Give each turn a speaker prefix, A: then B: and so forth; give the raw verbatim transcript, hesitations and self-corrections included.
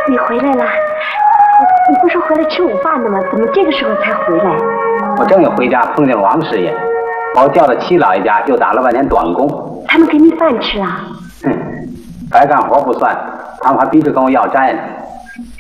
A: 你回来了？你不是回来吃午饭的吗？怎么这个时候才回来？
B: 我正要回家，碰见王师爷，把我叫到七老爷家，又打了半天短工。
A: 他们给你饭吃啊？
B: 哼，白干活不算，他们还逼着跟我要债呢。